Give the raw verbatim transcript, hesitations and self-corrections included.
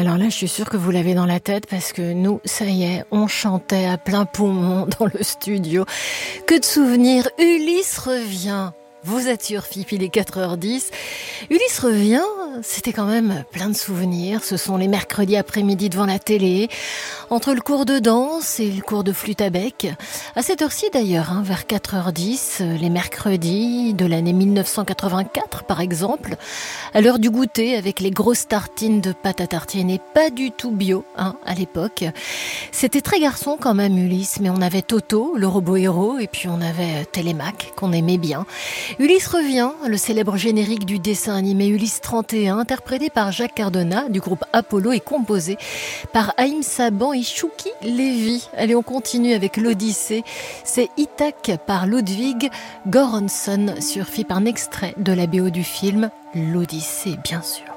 Alors là, je suis sûre que vous l'avez dans la tête parce que nous, ça y est, on chantait à plein poumon dans le studio. Que de souvenirs. Ulysse revient. Vous êtes sur Fifi, les quatre heures dix. Ulysse revient, c'était quand même plein de souvenirs. Ce sont les mercredis après-midi devant la télé, entre le cours de danse et le cours de flûte à bec. À cette heure-ci d'ailleurs, hein, vers quatre heures dix, les mercredis de l'année mille neuf cent quatre-vingt-quatre par exemple, à l'heure du goûter avec les grosses tartines de pâte à tartiner, pas du tout bio hein, à l'époque. C'était très garçon quand même Ulysse, mais on avait Toto, le robot héros, et puis on avait Télémaque qu'on aimait bien. Ulysse revient, le célèbre générique du dessin animé Ulysse trente et un, interprété par Jacques Cardona du groupe Apollo et composé par Haïm Saban et Chouki Lévy. Allez, on continue avec l'Odyssée. C'est Ithaque par Ludwig Göransson, surfit par un extrait de la B O du film L'Odyssée, bien sûr.